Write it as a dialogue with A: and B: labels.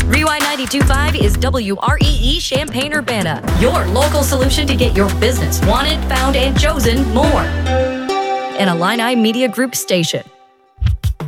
A: Rewind 92.5 is WREE Champaign-Urbana, your local solution to get your business wanted, found, and chosen more. An Illini Media Group station.